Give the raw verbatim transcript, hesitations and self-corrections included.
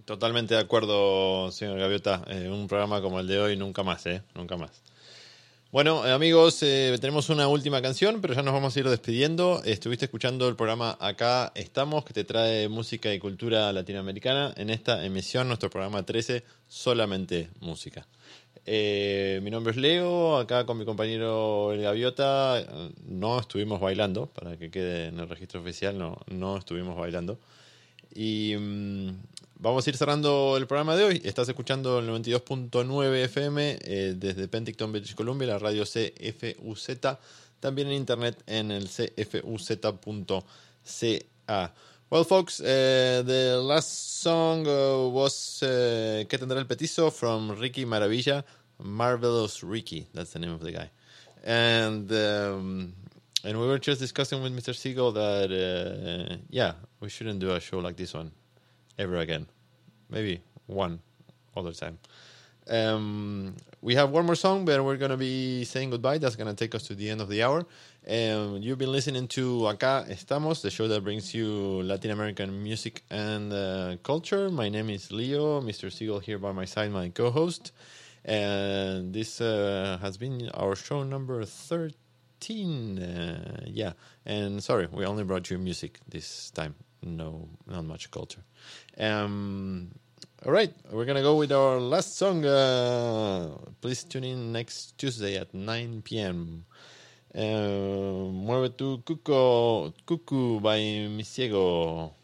Totalmente de acuerdo, señor Gaviota. Eh, un programa como el de hoy, nunca más, ¿eh? Nunca más. Bueno, eh, amigos, eh, tenemos una última canción, pero ya nos vamos a ir despidiendo. Estuviste escuchando el programa Acá Estamos, que te trae música y cultura latinoamericana. En esta emisión, nuestro programa trece, solamente música. Eh, mi nombre es Leo, acá con mi compañero El Gaviota. No estuvimos bailando, para que quede en el registro oficial, no, no estuvimos bailando. Y mmm, vamos a ir cerrando el programa de hoy. Estás escuchando el noventa y dos punto nueve F M eh, desde Penticton, British Columbia, la radio C F U Z. También en internet en el c f u z punto c a. Well, folks, uh, the last song uh, was uh, ¿Qué tendrá el petizo? From Ricky Maravilla. Marvelous Ricky, that's the name of the guy. And um, and we were just discussing with Mister Siegel that uh, yeah, we shouldn't do a show like this one ever again. Maybe one other time. Um, we have one more song, but we're gonna be saying goodbye. That's gonna take us to the end of the hour. Um, you've been listening to Acá Estamos, the show that brings you Latin American music and uh, culture. My name is Leo. Mister Siegel here by my side, my co-host. And this uh, has been our show number thirteen. Uh, yeah, and sorry, we only brought you music this time. No, not much culture. Um, all right, we're gonna go with our last song. Uh, please tune in next Tuesday at nine p.m. Uh, Mueve tu cuco, cuckoo by Mi Ciego.